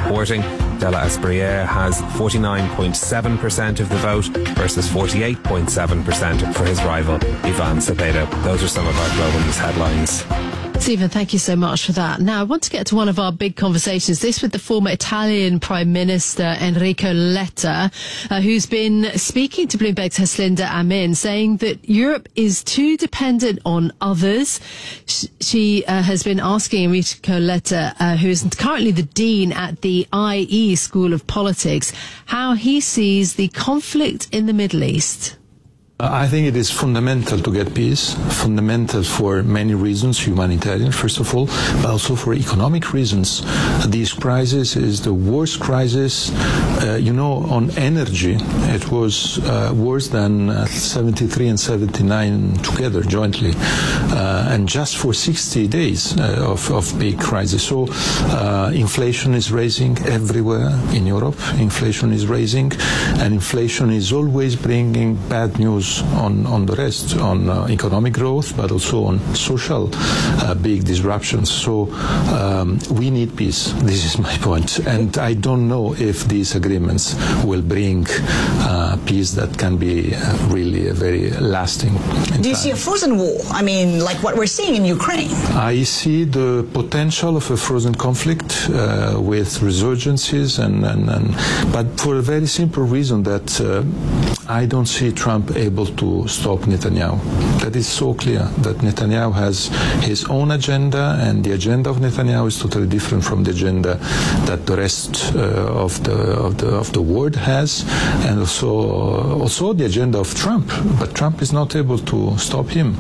reporting. Della Esprier has 49.7% of the vote versus 48.7% for his rival, Ivan Cepeda. Those are some of our global news headlines. Stephen, thank you so much for that. Now, I want to get to one of our big conversations, this with the former Italian Prime Minister Enrico Letta, who's been speaking to Bloomberg's Heslinda Amin, saying that Europe is too dependent on others. She has been asking Enrico Letta, who is currently the Dean at the IE School of Politics, how he sees the conflict in the Middle East. I think it is fundamental to get peace, fundamental for many reasons, humanitarian first of all, but also for economic reasons. This crisis is the worst crisis, on energy. It was worse than 73 and 79 together jointly, and just for 60 days of big crisis. So inflation is rising everywhere in Europe. Inflation is rising, and inflation is always bringing bad news on the rest, on economic growth, but also on social big disruptions. So we need peace. This is my point. And I don't know if these agreements will bring peace that can be really a very lasting. Do you see a frozen war? I mean, like what we're seeing in Ukraine? I see the potential of a frozen conflict with resurgences, but for a very simple reason that I don't see Trump able to stop Netanyahu. That is so clear that Netanyahu has his own agenda, and the agenda of Netanyahu is totally different from the agenda that the rest of the world has, and also the agenda of Trump. But Trump is not able to stop him.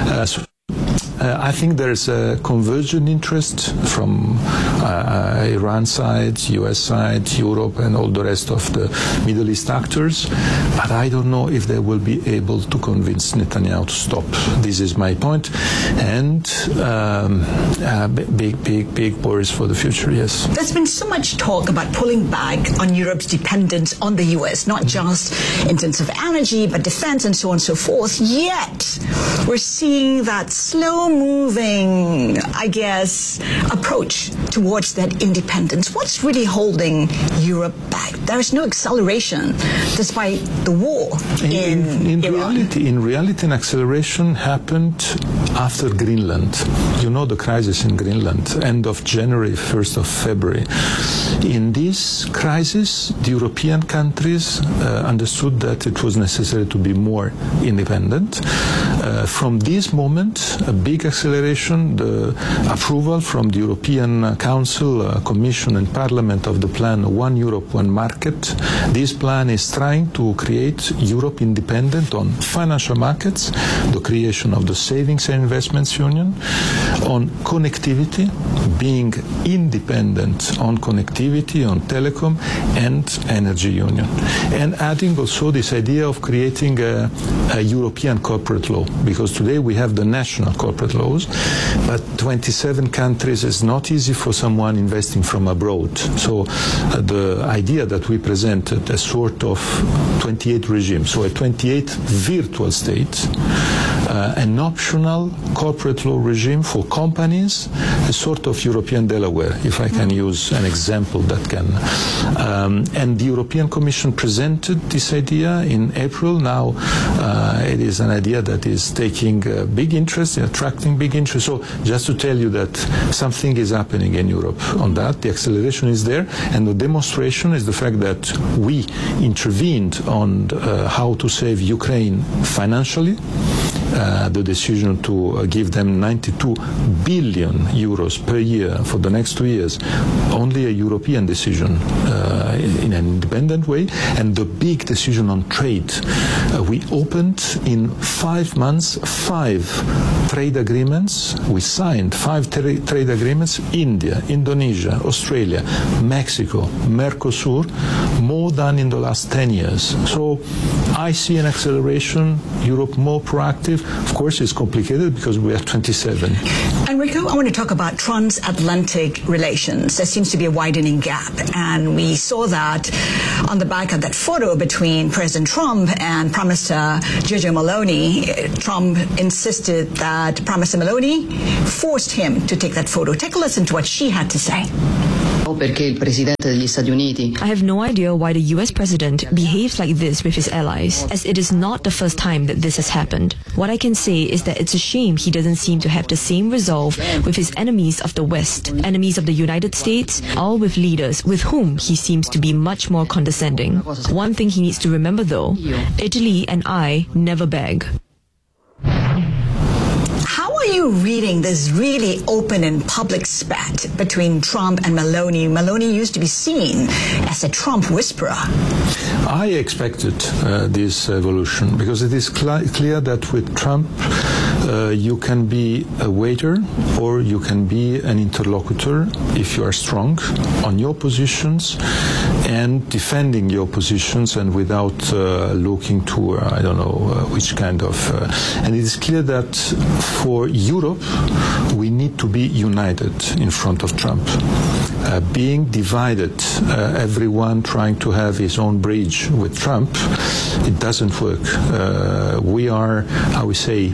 I think there's a convergent interest from Iran side, US side, Europe, and all the rest of the Middle East actors. But I don't know if they will be able to convince Netanyahu to stop. This is my point. And big worries for the future, yes. There's been so much talk about pulling back on Europe's dependence on the US, not just in terms of energy, but defense and so on and so forth. Yet, we're seeing that slow-moving, approach towards that independence. What's really holding Europe back? There is no acceleration, despite the war in Iran. In reality, an acceleration happened after Greenland. You know the crisis in Greenland, end of January, 1st of February. In this crisis, the European countries understood that it was necessary to be more independent. From this moment, a big acceleration, the approval from the European Council, Commission and Parliament of the plan One Europe, One Market. This plan is trying to create Europe independent on financial markets, the creation of the Savings and Investments Union, on connectivity, being independent on connectivity, on telecom, and energy union. And adding also this idea of creating a European corporate law, because today we have the national corporate laws, but 27 countries is not easy for someone investing from abroad. So the idea that we presented a sort of 28 regime, so a 28 virtual state, an optional corporate law regime for companies, a sort of European Delaware, if I can use an example that can. And the European Commission presented this idea in April. Now it is an idea that is taking big interest, attracting big interest. So just to tell you that something is happening in Europe on that, the acceleration is there, and the demonstration is the fact that we intervened on how to save Ukraine financially. The decision to give them 92 billion euros per year for the next 2 years, only a European decision in an independent way, and the big decision on trade. We opened in 5 months 5 trade agreements. We signed 5 trade agreements: India, Indonesia, Australia, Mexico, Mercosur, more than in the last 10 years. So I see an acceleration, Europe more proactive. Of course, it's complicated because we are 27. Enrico, I want to talk about transatlantic relations. There seems to be a widening gap, and we saw that on the back of that photo between President Trump and Prime Minister Giorgia Meloni. Trump insisted that Prime Minister Meloni forced him to take that photo. Take a listen to what she had to say. I have no idea why the US president behaves like this with his allies, as it is not the first time that this has happened. What I can say is that it's a shame he doesn't seem to have the same resolve with his enemies of the West, enemies of the United States, or with leaders with whom he seems to be much more condescending. One thing he needs to remember though, Italy and I never beg. How are you reading this really open and public spat between Trump and Maloney? Maloney used to be seen as a Trump whisperer. I expected this evolution because it is clear that with Trump you can be a waiter or you can be an interlocutor if you are strong on your positions and defending your positions and without looking to I don't know which kind of and it is clear that for Europe we need to be united in front of Trump. Being divided, everyone trying to have his own bridge with Trump, it doesn't work. We are, I would say,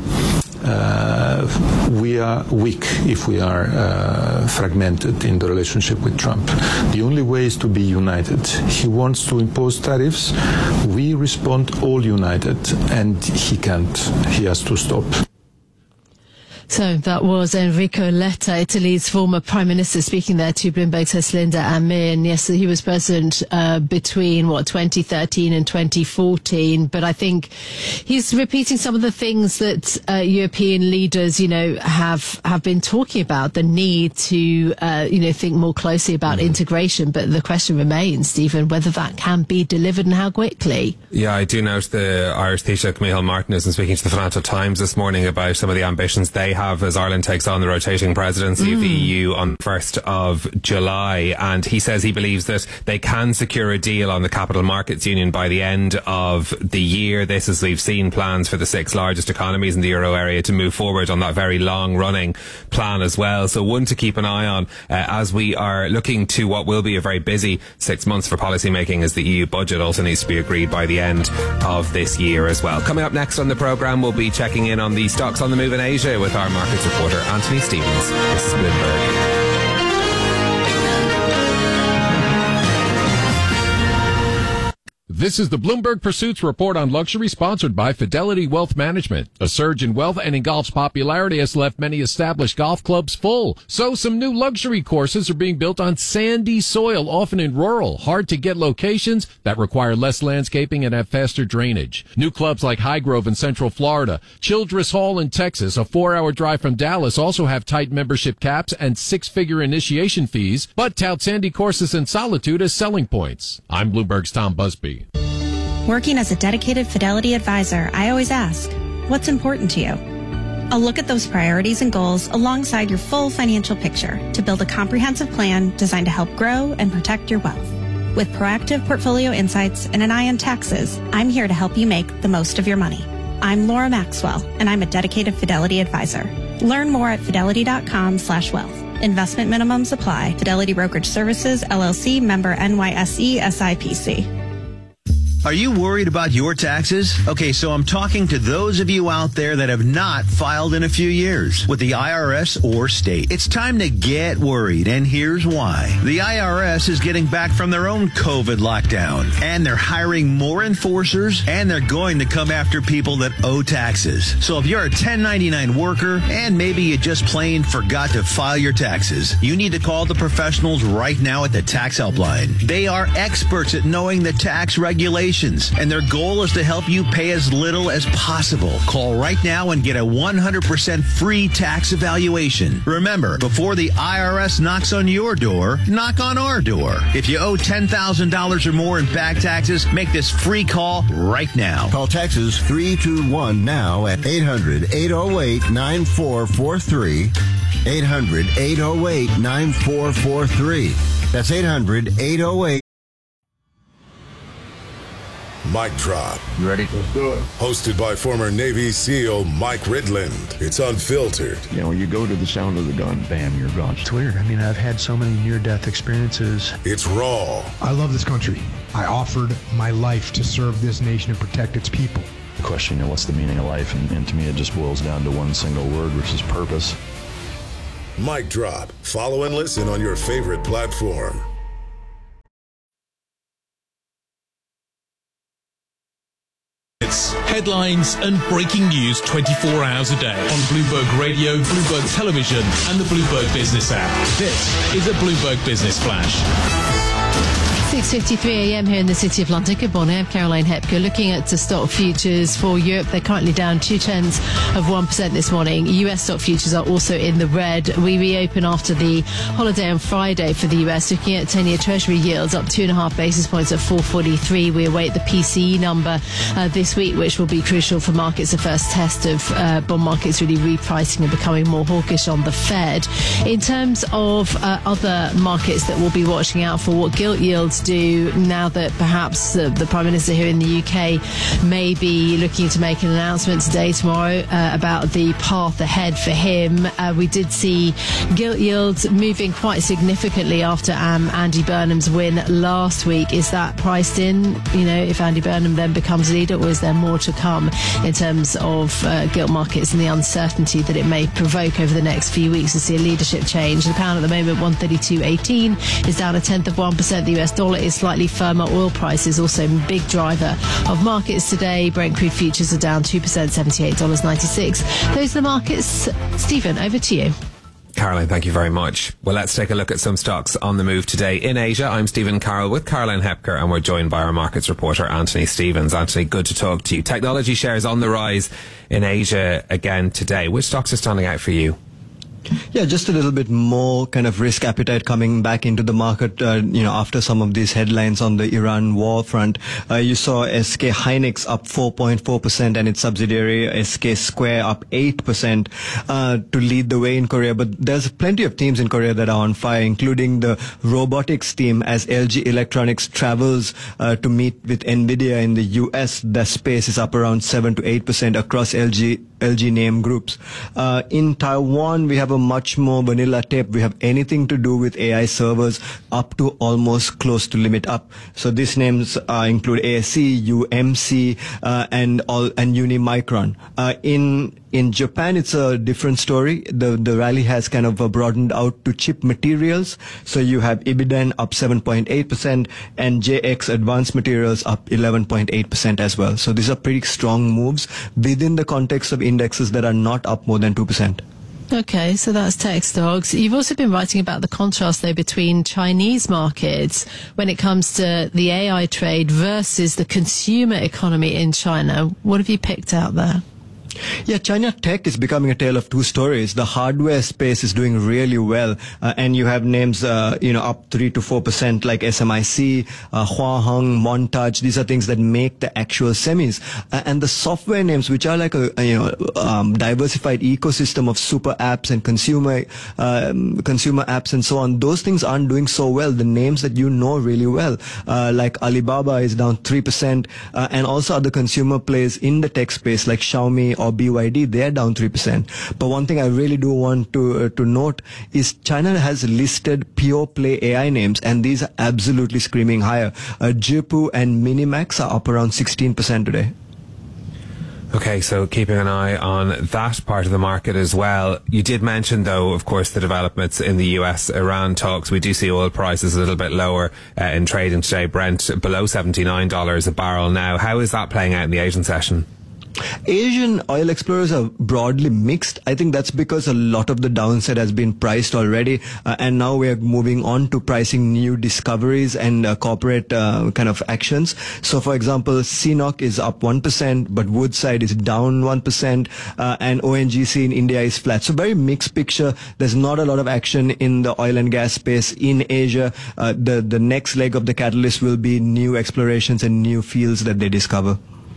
we are weak if we are fragmented in the relationship with Trump. The only way is to be united. He wants to impose tariffs. We respond all united, and he can't. He has to stop. So that was Enrico Letta, Italy's former Prime Minister, speaking there to Bloomberg's Haslinda Amin. Yes, he was president between, 2013 and 2014. But I think he's repeating some of the things that European leaders, have been talking about, the need to, think more closely about integration. But the question remains, Stephen, whether that can be delivered and how quickly. Yeah, I do note the Irish Taoiseach Micheál Martin is speaking to the Financial Times this morning about some of the ambitions they have as Ireland takes on the rotating presidency of the EU on the 1st of July. And he says he believes that they can secure a deal on the Capital Markets Union by the end of the year. This is, we've seen plans for the 6 largest economies in the euro area to move forward on that very long running plan as well. So one to keep an eye on as we are looking to what will be a very busy 6 months for policymaking, as the EU budget also needs to be agreed by the end of this year as well. Coming up next on the programme, we'll be checking in on the stocks on the move in Asia with our markets reporter Anthony Stevens. This is Bloomberg. This is the Bloomberg Pursuits Report on Luxury, sponsored by Fidelity Wealth Management. A surge in wealth and in golf's popularity has left many established golf clubs full. So some new luxury courses are being built on sandy soil, often in rural, hard-to-get locations that require less landscaping and have faster drainage. New clubs like Highgrove in Central Florida, Childress Hall in Texas, a 4-hour drive from Dallas, also have tight membership caps and 6-figure initiation fees, but tout sandy courses and solitude as selling points. I'm Bloomberg's Tom Busby. Working as a dedicated Fidelity advisor, I always ask, what's important to you? I'll look at those priorities and goals alongside your full financial picture to build a comprehensive plan designed to help grow and protect your wealth. With proactive portfolio insights and an eye on taxes, I'm here to help you make the most of your money. I'm Laura Maxwell, and I'm a dedicated Fidelity advisor. Learn more at fidelity.com/wealth. Investment minimums apply. Fidelity Brokerage Services, LLC, member NYSE, SIPC. Are you worried about your taxes? Okay, so I'm talking to those of you out there that have not filed in a few years with the IRS or state. It's time to get worried, and here's why. The IRS is getting back from their own COVID lockdown, and they're hiring more enforcers, and they're going to come after people that owe taxes. So if you're a 1099 worker, and maybe you just plain forgot to file your taxes, you need to call the professionals right now at the Tax Helpline. They are experts at knowing the tax regulations, and their goal is to help you pay as little as possible. Call right now and get a 100% free tax evaluation. Remember, before the IRS knocks on your door, knock on our door. If you owe $10,000 or more in back taxes, make this free call right now. Call Texas 321 now at 800-808-9443. 800-808-9443. That's 800-808. Mic Drop. You ready? Let's do it. Hosted by former Navy SEAL Mike Ridland. It's unfiltered. You go to the sound of the gun, bam, you're gone. It's weird. I've had so many near-death experiences. It's raw. I love this country. I offered my life to serve this nation and protect its people. The question, what's the meaning of life? And to me, it just boils down to one single word, which is purpose. Mic Drop. Follow and listen on your favorite platform. Headlines and breaking news 24 hours a day on Bloomberg Radio, Bloomberg Television and the Bloomberg Business app. This is a Bloomberg Business Flash. 6:53 a.m. here in the City of London. Good morning, I'm Caroline Hepker. Looking at the stock futures for Europe, they're currently down 0.2% this morning. US stock futures are also in the red. We reopen after the holiday on Friday for the US, looking at 10-year Treasury yields up 2.5 basis points at 4.43. We await the PCE number this week, which will be crucial for markets. The first test of bond markets really repricing and becoming more hawkish on the Fed. In terms of other markets that we'll be watching out for, what gilt yields do now that perhaps the Prime Minister here in the UK may be looking to make an announcement today, tomorrow, about the path ahead for him. We did see gilt yields moving quite significantly after Andy Burnham's win last week. Is that priced in, if Andy Burnham then becomes leader, or is there more to come in terms of gilt markets and the uncertainty that it may provoke over the next few weeks to see a leadership change? The pound at the moment, 132.18, is down 1/10%. The US dollar is slightly firmer. Oil prices also a big driver of markets today. Brent crude futures are down 2%, $78.96. Those are the markets. Stephen, over to you. Caroline, thank you very much. Well, let's take a look at some stocks on the move today. In Asia, I'm Stephen Carroll with Caroline Hepker, and we're joined by our markets reporter, Anthony Stevens. Anthony, good to talk to you. Technology shares on the rise in Asia again today. Which stocks are standing out for you? Yeah, just a little bit more kind of risk appetite coming back into the market, after some of these headlines on the Iran war front. You saw SK Hynix up 4.4% and its subsidiary SK Square up 8% to lead the way in Korea. But there's plenty of teams in Korea that are on fire, including the robotics team as LG Electronics travels to meet with NVIDIA in the US. The space is up around 7 to 8% across LG name groups. In Taiwan, we have a much more vanilla tape. We have anything to do with AI servers up to almost close to limit up. So these names include ASE, UMC, and Unimicron. In Japan, it's a different story. The rally has kind of broadened out to chip materials. So you have Ibiden up 7.8% and JX Advanced Materials up 11.8% as well. So these are pretty strong moves within the context of indexes that are not up more than 2%. Okay, so that's tech stocks. You've also been writing about the contrast, though, between Chinese markets when it comes to the AI trade versus the consumer economy in China. What have you picked out there? Yeah, China tech is becoming a tale of two stories. The hardware space is doing really well, and you have names, up 3 to 4% like SMIC, Huaheng, Montage. These are things that make the actual semis, and the software names, which are like a diversified ecosystem of super apps and consumer apps and so on. Those things aren't doing so well. The names that you know really well, like Alibaba, is down 3%, and also other consumer plays in the tech space like Xiaomi or BYD, they're down 3%. But one thing I really do want to note is China has listed pure play AI names, and these are absolutely screaming higher. Zhipu and Minimax are up around 16% today. Okay, so keeping an eye on that part of the market as well. You did mention, though, of course, the developments in the US, Iran talks. We do see oil prices a little bit lower in trading today. Brent below $79 a barrel now. How is that playing out in the Asian session? Asian oil explorers are broadly mixed. I think that's because a lot of the downside has been priced already, and now we are moving on to pricing new discoveries and corporate kind of actions. So, for example, CNOOC is up 1%, but Woodside is down 1%, and ONGC in India is flat. So, very mixed picture. There's not a lot of action in the oil and gas space in Asia. The next leg of the catalyst will be new explorations and new fields that they discover.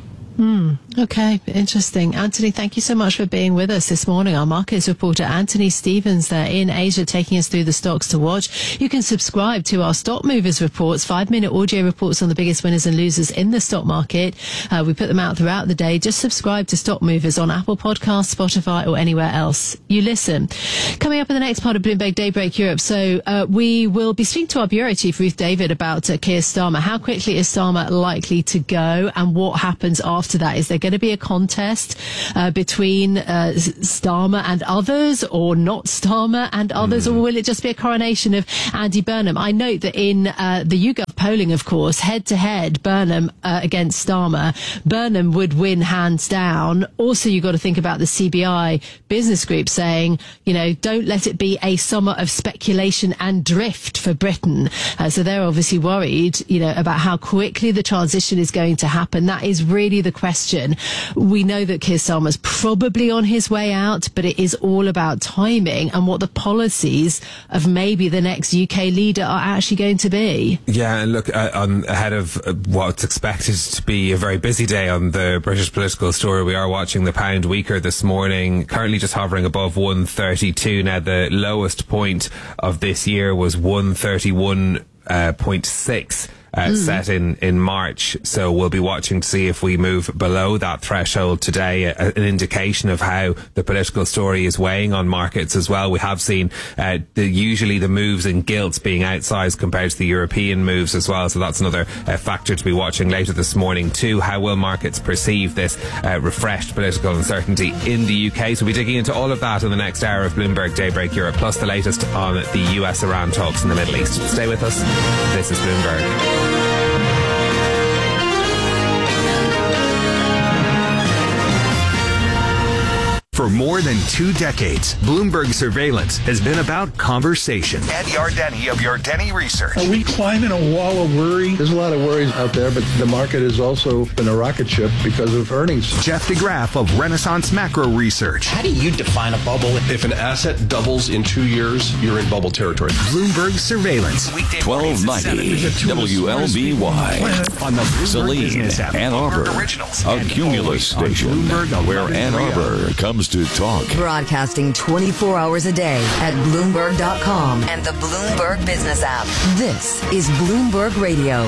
Okay, interesting. Anthony, thank you so much for being with us this morning. Our markets reporter Anthony Stevens there in Asia, taking us through the stocks to watch. You can subscribe to our Stock Movers reports, 5-minute audio reports on the biggest winners and losers in the stock market. We put them out throughout the day. Just subscribe to Stock Movers on Apple Podcasts, Spotify, or anywhere else you listen. Coming up in the next part of Bloomberg Daybreak Europe, so we will be speaking to our bureau chief Ruth David about Keir Starmer. How quickly is Starmer likely to go, and what happens after after that? Is there going to be a contest between Starmer and others, or not Starmer and others, or will it just be a coronation of Andy Burnham? I note that in the YouGov polling, of course, head-to-head, Burnham against Starmer, Burnham would win hands down. Also, you've got to think about the CBI Business Group saying, don't let it be a summer of speculation and drift for Britain. So they're obviously worried, about how quickly the transition is going to happen. That is really the question. We know that Keir Starmer's probably on his way out, but it is all about timing and what the policies of maybe the next UK leader are actually going to be. Yeah, and look, ahead of what's expected to be a very busy day on the British political story, we are watching the pound weaker this morning, currently just hovering above 132. Now, the lowest point of this year was 131.6. Set in March. So we'll be watching to see if we move below that threshold today, an indication of how the political story is weighing on markets as well. We have seen usually the moves in gilts being outsized compared to the European moves as well. So that's another factor to be watching later this morning too. How will markets perceive this refreshed political uncertainty in the UK? So we'll be digging into all of that in the next hour of Bloomberg Daybreak Europe, plus the latest on the US-Iran talks in the Middle East. Stay with us. This is Bloomberg. For more than 2 decades, Bloomberg Surveillance has been about conversation. Ed Yardeni of Yardeni Research. Are we climbing a wall of worry? There's a lot of worries out there, but the market has also been a rocket ship because of earnings. Jeff DeGraff of Renaissance Macro Research. How do you define a bubble? If an asset doubles in 2 years, you're in bubble territory. Bloomberg Surveillance. 1290 WLBY. On the Bloomberg Business app. Ann Arbor. A Cumulus station where Ann Arbor comes to talk. Broadcasting 24 hours a day at Bloomberg.com and the Bloomberg Business app. This is Bloomberg Radio.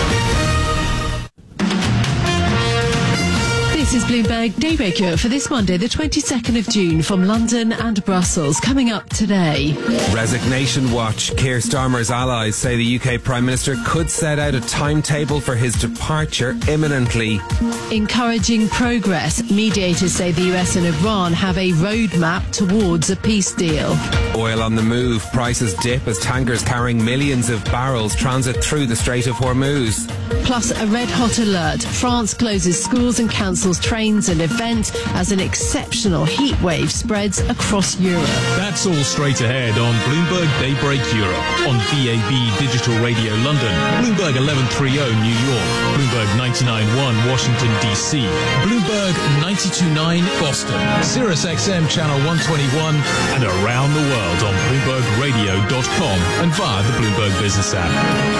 This is Bloomberg Daybreak Europe for this Monday, the 22nd of June, from London and Brussels. Coming up today. Resignation watch. Keir Starmer's allies say the UK Prime Minister could set out a timetable for his departure imminently. Encouraging progress. Mediators say the US and Iran have a roadmap towards a peace deal. Oil on the move. Prices dip as tankers carrying millions of barrels transit through the Strait of Hormuz. Plus a red-hot alert. France closes schools and cancels trains and events as an exceptional heat wave spreads across Europe. That's all straight ahead on Bloomberg Daybreak Europe, on VAB Digital Radio London, Bloomberg 1130 New York, Bloomberg 99.1 Washington DC, Bloomberg 92.9 Boston, Sirius XM Channel 121, and around the world on BloombergRadio.com and via the Bloomberg Business app.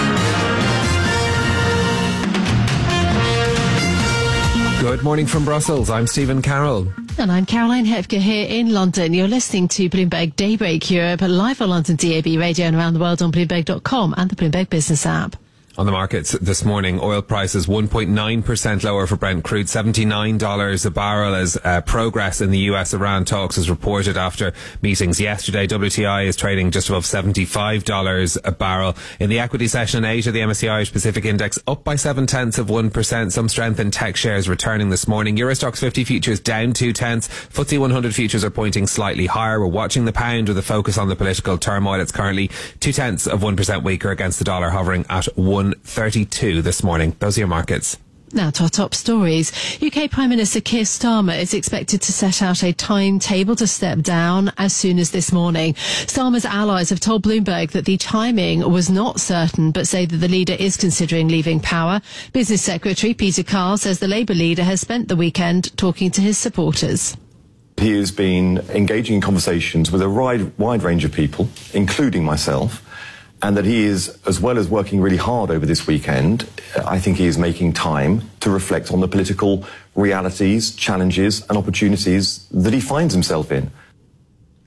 Good morning from Brussels. I'm Stephen Carroll. And I'm Caroline Hepker here in London. You're listening to Bloomberg Daybreak Europe, live on London DAB radio and around the world on Bloomberg.com and the Bloomberg Business app. On the markets this morning, oil prices 1.9% lower for Brent crude, $79 a barrel, as progress in the US-Iran talks is reported after meetings yesterday. WTI is trading just above $75 a barrel. In the equity session in Asia, the MSCI Irish Pacific Index up by 0.7%. Some strength in tech shares returning this morning. Eurostoxx 50 futures down 0.2. FTSE 100 futures are pointing slightly higher. We're watching the pound with a focus on the political turmoil. It's currently 0.2% weaker against the dollar, hovering at 1.32 this morning. Those are your markets. Now to our top stories. UK Prime Minister Keir Starmer is expected to set out a timetable to step down as soon as this morning. Starmer's allies have told Bloomberg that the timing was not certain, but say that the leader is considering leaving power. Business Secretary Peter Carr says the Labour leader has spent the weekend talking to his supporters. He has been engaging in conversations with a wide range of people, including myself, and that he is, as well as working really hard over this weekend, I think he is making time to reflect on the political realities, challenges and opportunities that he finds himself in.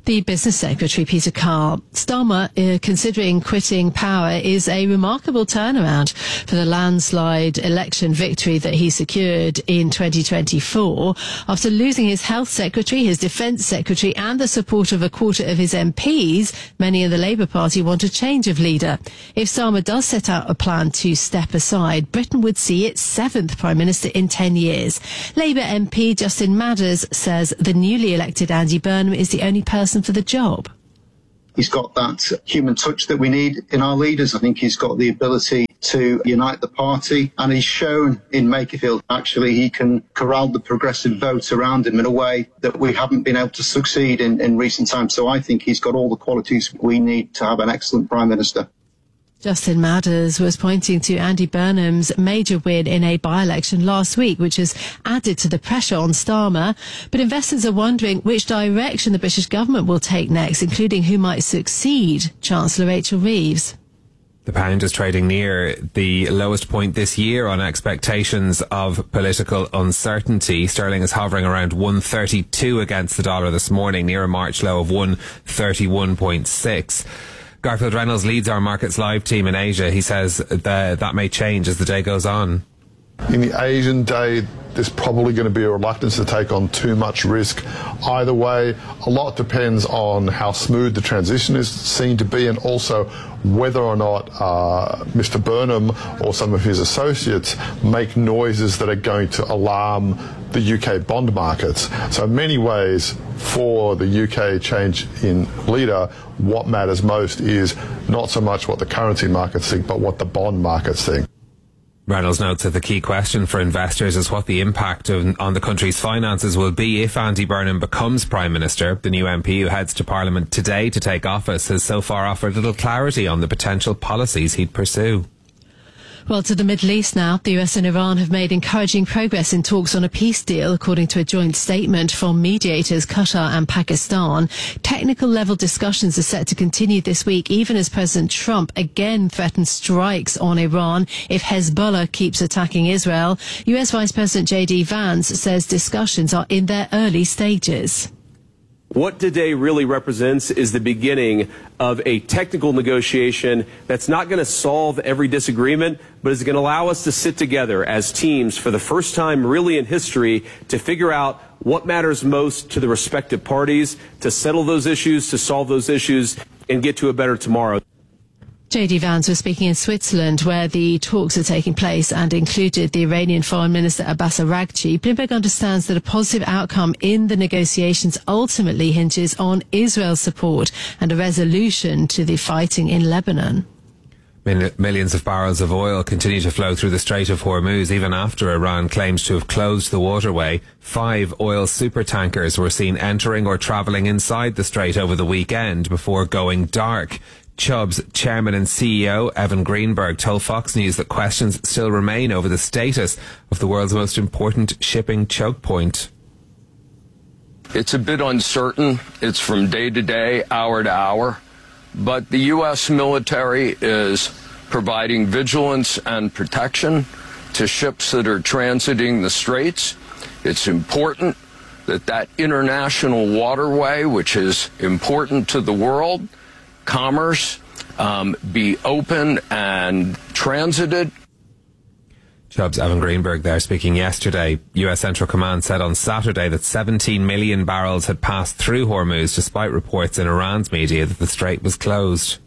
The Business Secretary, Peter Carr. Starmer, considering quitting power, is a remarkable turnaround for the landslide election victory that he secured in 2024. After losing his health secretary, his defence secretary and the support of a quarter of his MPs, many in the Labour Party want a change of leader. If Starmer does set out a plan to step aside, Britain would see its 7th Prime Minister in 10 years. Labour MP Justin Madders says the newly elected Andy Burnham is the only person for the job. He's got that human touch that we need in our leaders. I think he's got the ability to unite the party, and he's shown in Makerfield actually he can corral the progressive vote around him in a way that we haven't been able to succeed in recent times. So I think he's got all the qualities we need to have an excellent Prime Minister. Justin Madders was pointing to Andy Burnham's major win in a by-election last week, which has added to the pressure on Starmer. But investors are wondering which direction the British government will take next, including who might succeed Chancellor Rachel Reeves. The pound is trading near the lowest point this year on expectations of political uncertainty. Sterling is hovering around 132 against the dollar this morning, near a March low of 131.6. Garfield Reynolds leads our Markets Live team in Asia. He says that may change as the day goes on. In the Asian day, there's probably going to be a reluctance to take on too much risk. Either way, a lot depends on how smooth the transition is seen to be, and also whether or not Mr. Burnham or some of his associates make noises that are going to alarm the UK bond markets. So in many ways, for the UK change in leader, what matters most is not so much what the currency markets think, but what the bond markets think. Reynolds notes that the key question for investors is what the impact on the country's finances will be if Andy Burnham becomes Prime Minister. The new MP who heads to Parliament today to take office has so far offered little clarity on the potential policies he'd pursue. Well, to the Middle East now. The US and Iran have made encouraging progress in talks on a peace deal, according to a joint statement from mediators Qatar and Pakistan. Technical level discussions are set to continue this week, even as President Trump again threatens strikes on Iran if Hezbollah keeps attacking Israel. US Vice President J.D. Vance says discussions are in their early stages. What today really represents is the beginning of a technical negotiation that's not going to solve every disagreement, but is going to allow us to sit together as teams for the first time really in history to figure out what matters most to the respective parties, to settle those issues, to solve those issues, and get to a better tomorrow. J.D. Vance was speaking in Switzerland, where the talks are taking place, and included the Iranian Foreign Minister Abbas Araghchi. Bloomberg understands that a positive outcome in the negotiations ultimately hinges on Israel's support and a resolution to the fighting in Lebanon. Millions of barrels of oil continue to flow through the Strait of Hormuz even after Iran claims to have closed the waterway. 5 oil supertankers were seen entering or travelling inside the strait over the weekend before going dark. Chubb's chairman and CEO, Evan Greenberg, told Fox News that questions still remain over the status of the world's most important shipping choke point. It's a bit uncertain. It's from day to day, hour to hour. But the U.S. military is providing vigilance and protection to ships that are transiting the straits. It's important that that international waterway, which is important to the world, commerce, be open and transited. Chubb's Evan Greenberg there speaking yesterday. US Central Command said on Saturday that 17 million barrels had passed through Hormuz, despite reports in Iran's media that the strait was closed.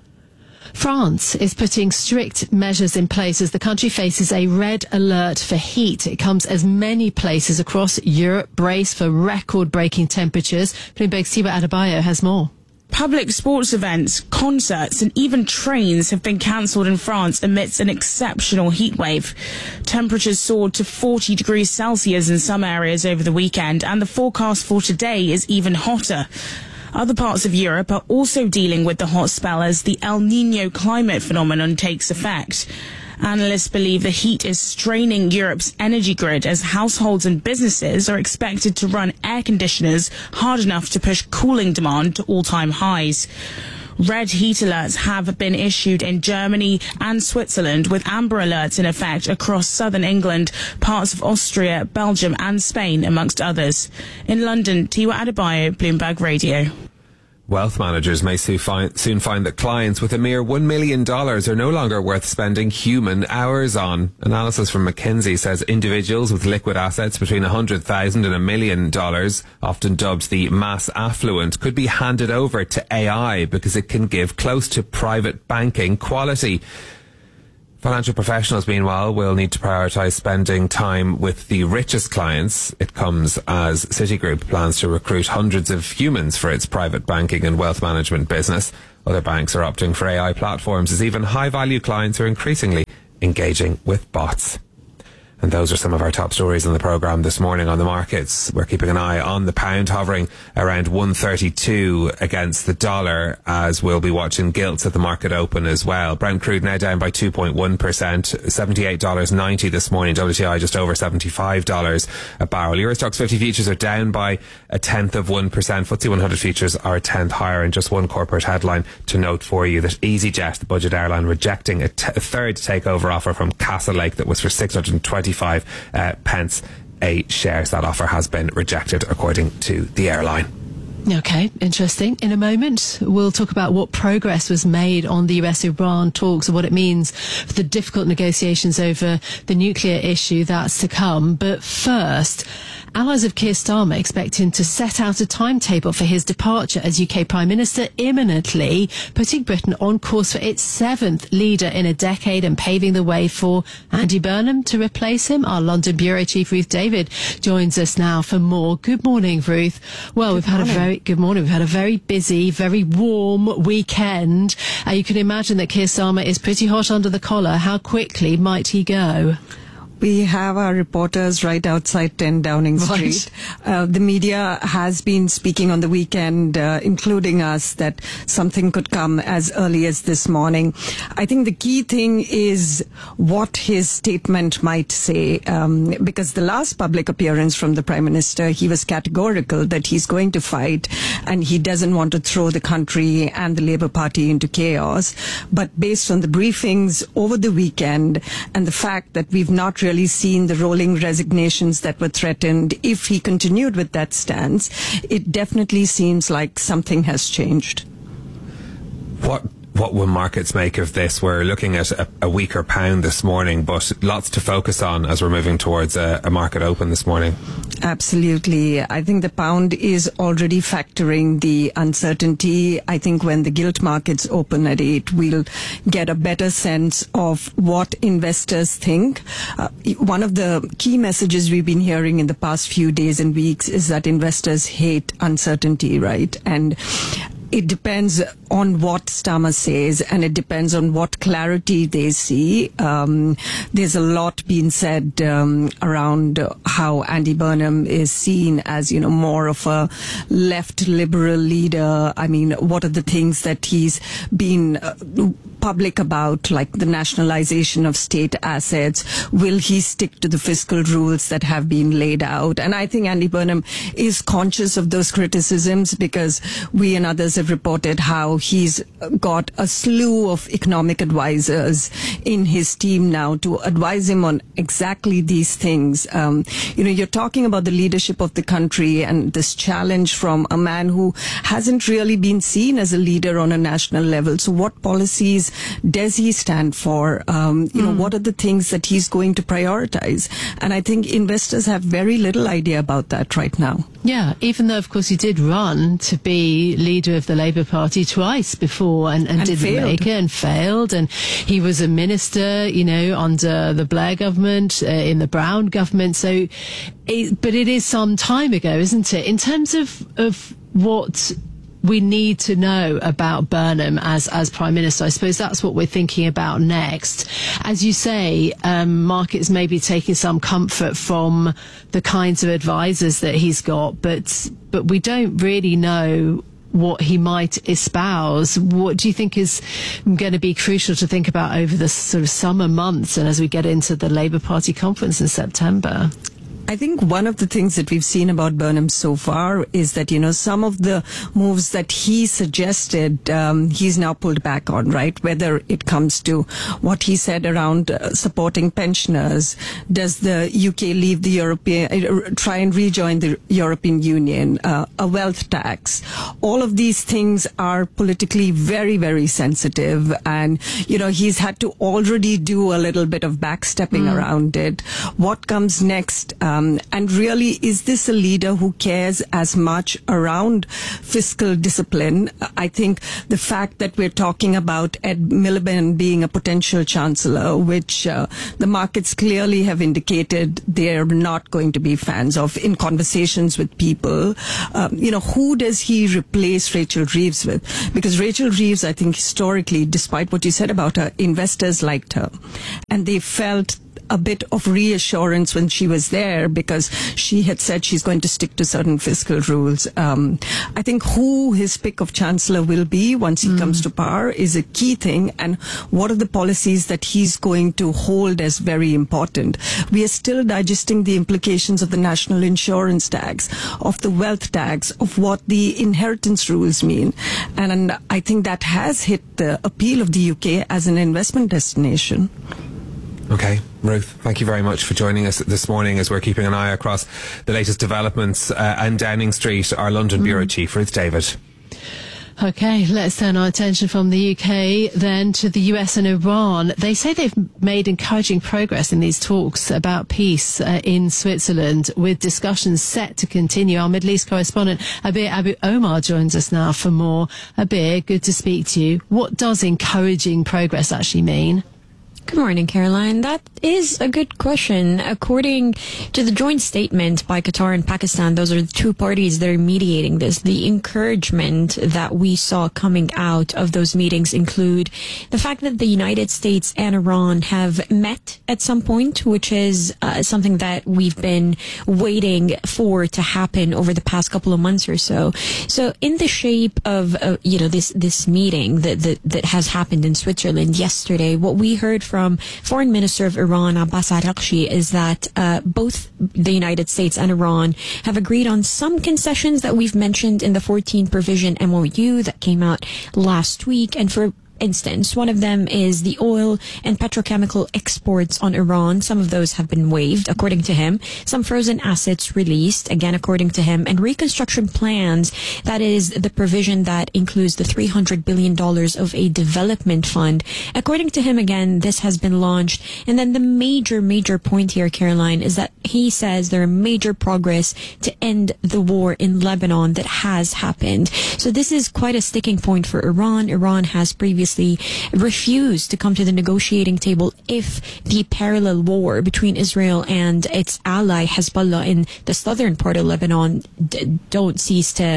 France is putting strict measures in place as the country faces a red alert for heat. It comes as many places across Europe brace for record-breaking temperatures. Bloomberg's Siwa Adebayo has more. Public sports events, concerts and even trains have been cancelled in France amidst an exceptional heatwave. Temperatures soared to 40 degrees Celsius in some areas over the weekend, and the forecast for today is even hotter. Other parts of Europe are also dealing with the hot spell as the El Niño climate phenomenon takes effect. Analysts believe the heat is straining Europe's energy grid as households and businesses are expected to run air conditioners hard enough to push cooling demand to all-time highs. Red heat alerts have been issued in Germany and Switzerland, with amber alerts in effect across southern England, parts of Austria, Belgium and Spain, amongst others. In London, Tiwa Adebayo, Bloomberg Radio. Wealth managers may soon find that clients with a mere $1 million are no longer worth spending human hours on. Analysis from McKinsey says individuals with liquid assets between $100,000 and $1 million, often dubbed the mass affluent, could be handed over to AI because it can give close to private banking quality. Financial professionals, meanwhile, will need to prioritise spending time with the richest clients. It comes as Citigroup plans to recruit hundreds of humans for its private banking and wealth management business. Other banks are opting for AI platforms as even high-value clients are increasingly engaging with bots. And those are some of our top stories on the programme this morning on the markets. We're keeping an eye on the pound, hovering around 132 against the dollar, as we'll be watching gilts at the market open as well. Brent crude now down by 2.1%, $78.90 this morning. WTI just over $75 a barrel. Eurostoxx 50 futures are down by 0.1%. FTSE 100 futures are 1/10 higher. And just one corporate headline to note for you, that EasyJet, the budget airline, rejecting a third takeover offer from Castlelake that was for 625 pence a share. So that offer has been rejected, according to the airline. Okay, interesting. In a moment, we'll talk about what progress was made on the US-Iran talks and what it means for the difficult negotiations over the nuclear issue that's to come. But first, allies of Keir Starmer expect him to set out a timetable for his departure as UK Prime Minister imminently, putting Britain on course for its 7th leader in a decade and paving the way for Andy Burnham to replace him. Our London Bureau Chief Ruth David joins us now for more. Good morning, Ruth. Well, we've had a very busy, very warm weekend. You can imagine that Keir Starmer is pretty hot under the collar. How quickly might he go? We have our reporters right outside 10 Downing Street. The media has been speaking on the weekend, including us, that something could come as early as this morning. I think the key thing is what his statement might say, because the last public appearance from the Prime Minister, he was categorical that he's going to fight and he doesn't want to throw the country and the Labour Party into chaos. But based on the briefings over the weekend and the fact that we've not really seen the rolling resignations that were threatened, if he continued with that stance, it definitely seems like something has changed. What will markets make of this? We're looking at a weaker pound this morning, but lots to focus on as we're moving towards a market open this morning. Absolutely. I think the pound is already factoring the uncertainty. I think when the gilt markets open at 8, we'll get a better sense of what investors think. One of the key messages we've been hearing in the past few days and weeks is that investors hate uncertainty, right? And it depends on what Starmer says, and it depends on what clarity they see. There's a lot being said around how Andy Burnham is seen as, more of a left liberal leader. I mean, what are the things that he's been public about, like the nationalization of state assets? Will he stick to the fiscal rules that have been laid out? And I think Andy Burnham is conscious of those criticisms, because we and others have reported how he's got a slew of economic advisors in his team now to advise him on exactly these things. You're talking about the leadership of the country and this challenge from a man who hasn't really been seen as a leader on a national level. So what policies does he stand for? What are the things that he's going to prioritize? And I think investors have very little idea about that right now. Yeah, even though, of course, he did run to be leader of the Labour Party twice before and didn't make it and failed. And he was a minister, under the Blair government, in the Brown government. So, but it is some time ago, isn't it? In terms of what we need to know about Burnham as Prime Minister, I suppose that's what we're thinking about next. As you say, markets may be taking some comfort from the kinds of advisors that he's got, but we don't really know what he might espouse. What do you think is going to be crucial to think about over the sort of summer months and as we get into the Labour Party conference in September? I think one of the things that we've seen about Burnham so far is that, some of the moves that he suggested, he's now pulled back on, right? Whether it comes to what he said around supporting pensioners, does the UK leave the try and rejoin the European Union, a wealth tax. All of these things are politically very, very sensitive. And, he's had to already do a little bit of backstepping around it. What comes next? And really, is this a leader who cares as much around fiscal discipline? I think the fact that we're talking about Ed Miliband being a potential chancellor, which the markets clearly have indicated they're not going to be fans of in conversations with people, who does he replace Rachel Reeves with? Because Rachel Reeves, I think historically, despite what you said about her, investors liked her. And they felt a bit of reassurance when she was there because she had said she's going to stick to certain fiscal rules. I think who his pick of chancellor will be once he comes to power is a key thing, and what are the policies that he's going to hold as very important. We are still digesting the implications of the national insurance tax, of the wealth tax, of what the inheritance rules mean. And I think that has hit the appeal of the UK as an investment destination. Okay, Ruth, thank you very much for joining us this morning as we're keeping an eye across the latest developments and Downing Street. Our London Bureau Chief, Ruth David. Okay, let's turn our attention from the UK then to the US and Iran. They say they've made encouraging progress in these talks about peace in Switzerland, with discussions set to continue. Our Middle East correspondent Abir Abu Omar joins us now for more. Abir, good to speak to you. What does encouraging progress actually mean? Good morning, Caroline. That is a good question. According to the joint statement by Qatar and Pakistan, those are the two parties that are mediating this. The encouragement that we saw coming out of those meetings include the fact that the United States and Iran have met at some point, which is something that we've been waiting for to happen over the past couple of months or so. So in the shape of, this meeting that has happened in Switzerland yesterday, what we heard from Foreign Minister of Iran, Abbas Araghchi, is that both the United States and Iran have agreed on some concessions that we've mentioned in the 14 provision MOU that came out last week. And for instance, one of them is the oil and petrochemical exports on Iran. Some of those have been waived, according to him. Some frozen assets released, again, according to him. And reconstruction plans, that is the provision that includes the $300 billion of a development fund. According to him, again, this has been launched. And then the major point here, Caroline, is that he says there are major progress to end the war in Lebanon that has happened. So this is quite a sticking point for Iran. Iran has previously refused to come to the negotiating table if the parallel war between Israel and its ally Hezbollah in the southern part of Lebanon don't cease to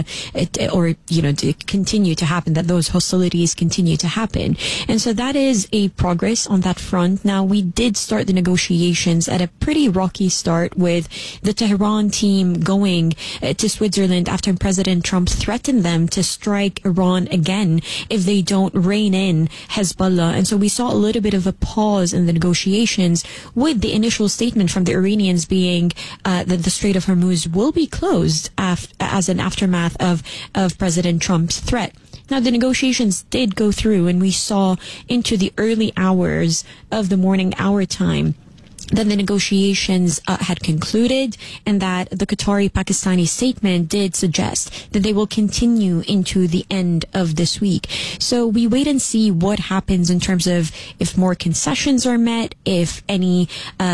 continue to happen, that those hostilities continue to happen. And so that is a progress on that front. Now, we did start the negotiations at a pretty rocky start, with the Tehran team going to Switzerland after President Trump threatened them to strike Iran again if they don't rein in Hezbollah. And so we saw a little bit of a pause in the negotiations, with the initial statement from the Iranians being that the Strait of Hormuz will be closed as an aftermath of President Trump's threat. Now, the negotiations did go through, and we saw into the early hours of the morning our time that the negotiations had concluded, and that the Qatari-Pakistani statement did suggest that they will continue into the end of this week. So we wait and see what happens in terms of if more concessions are met, if any,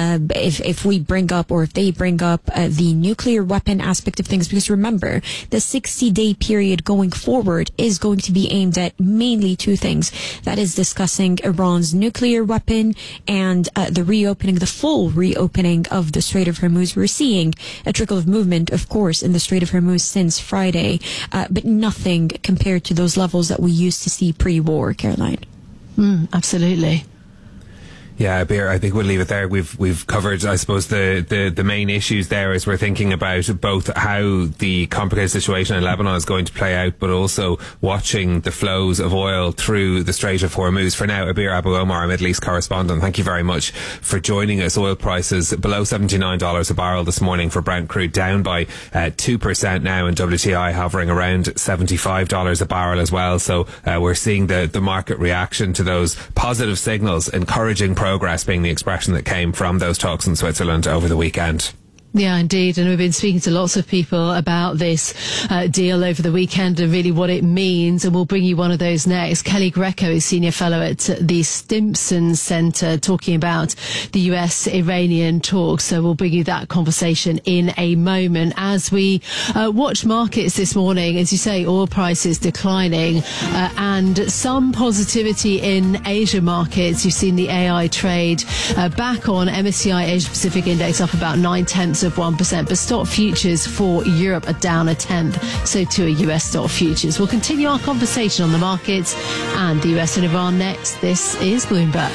if we bring up, or if they bring up the nuclear weapon aspect of things. Because remember, the 60-day period going forward is going to be aimed at mainly two things. That is discussing Iran's nuclear weapon and the full reopening of the Strait of Hormuz. We're seeing a trickle of movement, of course, in the Strait of Hormuz since Friday, but nothing compared to those levels that we used to see pre-war, Caroline. Absolutely. Yeah, Beer, I think we'll leave it there. We've covered, I suppose, the main issues there as we're thinking about both how the complicated situation in Lebanon is going to play out, but also watching the flows of oil through the Strait of Hormuz. For now, Abir Abu Omar, our Middle East correspondent, thank you very much for joining us. Oil prices below $79 a barrel this morning for Brent crude, down by 2% now, and WTI hovering around $75 a barrel as well. So we're seeing the market reaction to those positive signals, encouraging progress being the expression that came from those talks in Switzerland over the weekend. Yeah, indeed. And we've been speaking to lots of people about this deal over the weekend and really what it means. And we'll bring you one of those next. Kelly Greco is Senior Fellow at the Stimson Center, talking about the US-Iranian talks. So we'll bring you that conversation in a moment. As we watch markets this morning, as you say, oil prices declining and some positivity in Asia markets. You've seen the AI trade back on. MSCI Asia Pacific Index up about 0.9%, but stock futures for Europe are down 0.1%, so too are US stock futures. We'll continue our conversation on the markets and the US and Iran next. This is Bloomberg.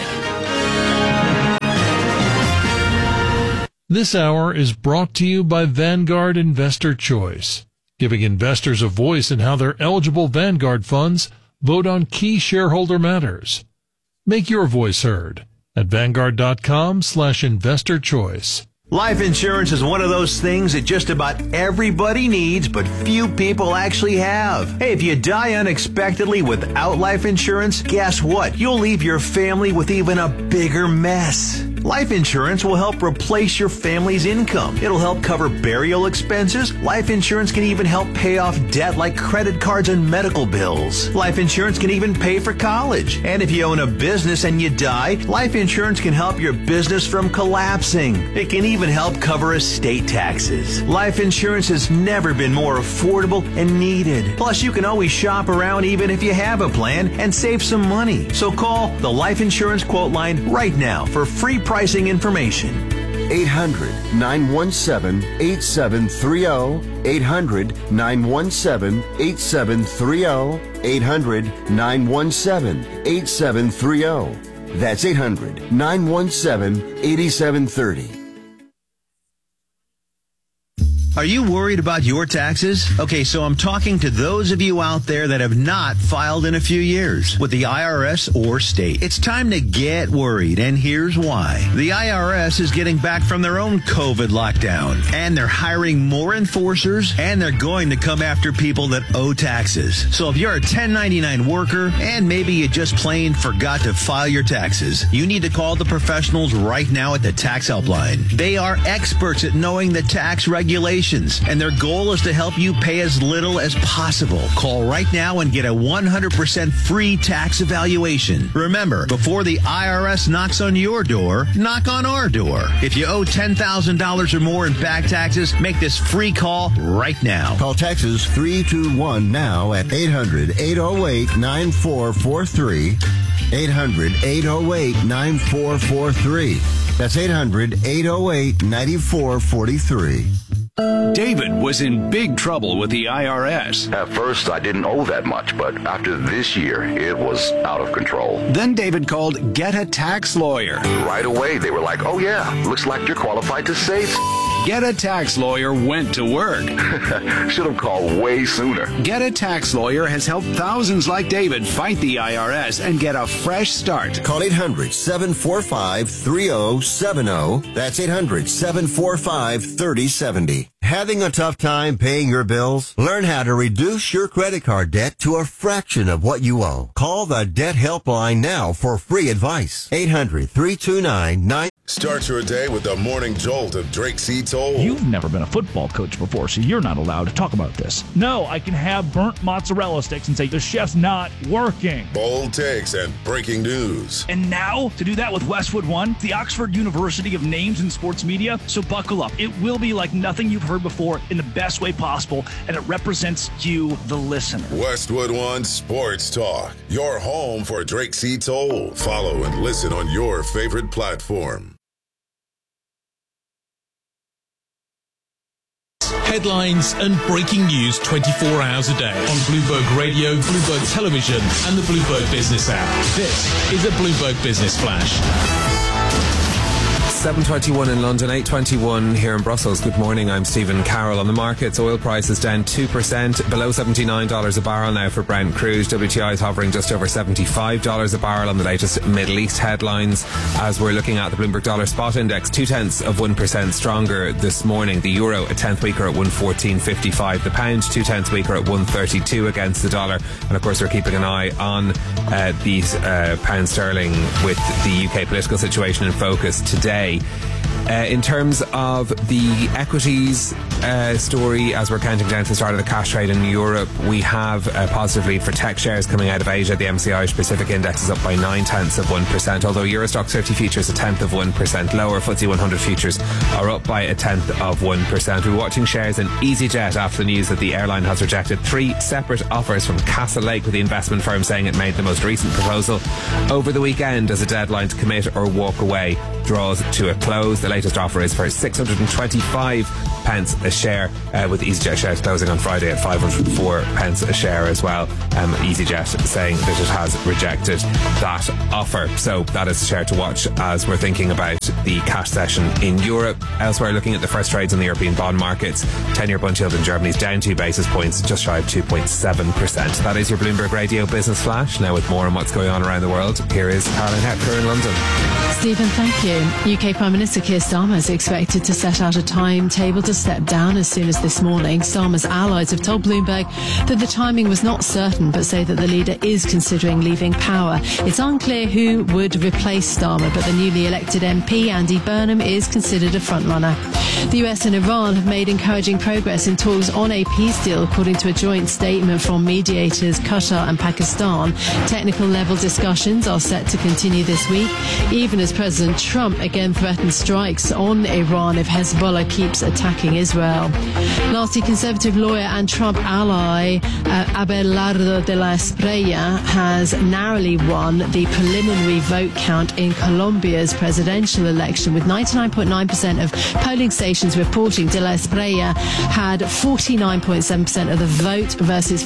This hour is brought to you by Vanguard Investor Choice, giving investors a voice in how their eligible Vanguard funds vote on key shareholder matters. Make your voice heard at Vanguard.com/investor choice. Life insurance is one of those things that just about everybody needs, but few people actually have. Hey, if you die unexpectedly without life insurance, guess what? You'll leave your family with even a bigger mess. Life insurance will help replace your family's income. It'll help cover burial expenses. Life insurance can even help pay off debt like credit cards and medical bills. Life insurance can even pay for college. And if you own a business and you die, life insurance can help your business from collapsing. It can even help cover estate taxes. Life insurance has never been more affordable and needed. Plus, you can always shop around even if you have a plan and save some money. So call the Life Insurance Quote Line right now for free pricing information. 800-917-8730. 800-917-8730. 800-917-8730. That's 800-917-8730. Are you worried about your taxes? Okay, so I'm talking to those of you out there that have not filed in a few years with the IRS or state. It's time to get worried, and here's why. The IRS is getting back from their own COVID lockdown, and they're hiring more enforcers, and they're going to come after people that owe taxes. So if you're a 1099 worker, and maybe you just plain forgot to file your taxes, you need to call the professionals right now at the Tax Helpline. They are experts at knowing the tax regulations, and their goal is to help you pay as little as possible. Call right now and get a 100% free tax evaluation. Remember, before the IRS knocks on your door, knock on our door. If you owe $10,000 or more in back taxes, make this free call right now. Call Texas 321 now at 800-808-9443. 800-808-9443. That's 800-808-9443. David was in big trouble with the IRS. At first, I didn't owe that much, but after this year, it was out of control. Then David called Get a Tax Lawyer. Right away, they were like, oh yeah, looks like you're qualified to save. Get a Tax Lawyer went to work. Should have called way sooner. Get a Tax Lawyer has helped thousands like David fight the IRS and get a fresh start. Call 800-745-3070. That's 800-745-3070. Having a tough time paying your bills? Learn how to reduce your credit card debt to a fraction of what you owe. Call the Debt Helpline now for free advice. 800-329-9. Start your day with the morning jolt of Drake C. Toll. You've never been a football coach before, so you're not allowed to talk about this. No, I can have burnt mozzarella sticks and say the chef's not working. Bold takes and breaking news. And now, to do that with Westwood One, the Oxford University of Names in Sports Media. So buckle up. It will be like nothing you've heard before in the best way possible, and it represents you, the listener. Westwood One Sports Talk, your home for Drake C. Toll. Follow and listen on your favorite platform. Headlines and breaking news 24 hours a day on Bloomberg Radio, Bloomberg Television, and the Bloomberg Business app. This is a Bloomberg Business Flash. 7:21 in London, 8:21 here in Brussels. Good morning, I'm Stephen Carroll. On the markets, oil prices down 2%, below $79 a barrel now for Brent crude. WTI is hovering just over $75 a barrel on the latest Middle East headlines. As we're looking at the Bloomberg Dollar Spot Index, 0.2% stronger this morning. The euro a tenth weaker at 114.55. The pound 0.2 weaker at 132 against the dollar. And of course, we're keeping an eye on these pound sterling with the UK political situation in focus today. In terms of the equities story, as we're counting down to the start of the cash trade in Europe, we have a positive lead for tech shares coming out of Asia. The MSCI Pacific Index is up by 0.9%, although Eurostoxx 30 futures 0.1% lower. FTSE 100 futures are up by 0.1%. We're watching shares in EasyJet after the news that the airline has rejected 3 separate offers from Castlelake, with the investment firm saying it made the most recent proposal over the weekend as a deadline to commit or walk away draws to a close. The latest offer is for 625 pence a share, with EasyJet shares closing on Friday at 504 pence a share as well. EasyJet saying that it has rejected that offer. So that is a share to watch as we're thinking about the cash session in Europe. Elsewhere, looking at the first trades in the European bond markets, 10-year bund yield in Germany is down 2 basis points, just shy of 2.7%. That is your Bloomberg Radio Business Flash. Now with more on what's going on around the world, here is Caroline Hepker in London. Stephen, thank you. UK Prime Minister Keir Starmer is expected to set out a timetable to step down as soon as this morning. Starmer's allies have told Bloomberg that the timing was not certain, but say that the leader is considering leaving power. It's unclear who would replace Starmer, but the newly elected MP, Andy Burnham, is considered a frontrunner. The US and Iran have made encouraging progress in talks on a peace deal, according to a joint statement from mediators Qatar and Pakistan. Technical level discussions are set to continue this week, even as President Trump again threatened strikes on Iran if Hezbollah keeps attacking Israel. Lastly, Conservative lawyer and Trump ally Abelardo de la Espriella has narrowly won the preliminary vote count in Colombia's presidential election, with 99.9% of polling stations reporting de la Espriella had 49.7% of the vote versus